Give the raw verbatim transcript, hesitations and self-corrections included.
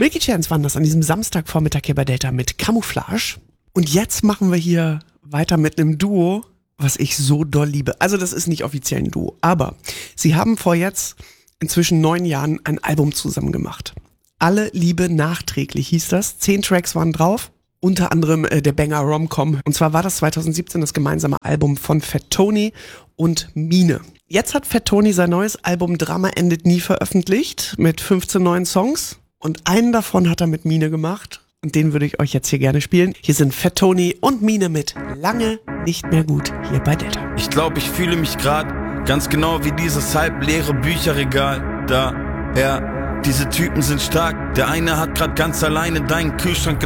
Milky Chance waren das an diesem Samstagvormittag hier bei Delta mit Camouflage. Und jetzt machen wir hier weiter mit einem Duo, was ich so doll liebe. Also das ist nicht offiziell ein Duo, aber sie haben vor jetzt inzwischen neun Jahren ein Album zusammen gemacht. Alle Liebe nachträglich hieß das. Zehn Tracks waren drauf. Unter anderem äh, der Banger Rom-Com. Und zwar war das zwanzig siebzehn das gemeinsame Album von Fat Tony und Mine. Jetzt hat Fat Tony sein neues Album Drama endet nie veröffentlicht mit fünfzehn neuen Songs. Und einen davon hat er mit Mine gemacht. Und den würde ich euch jetzt hier gerne spielen. Hier sind Fat Tony und Mine mit Lange nicht mehr gut hier bei Delta. Ich glaube, ich fühle mich gerade ganz genau wie dieses halbleere Bücherregal da. Ja, diese Typen sind stark. Der eine hat gerade ganz alleine deinen Kühlschrank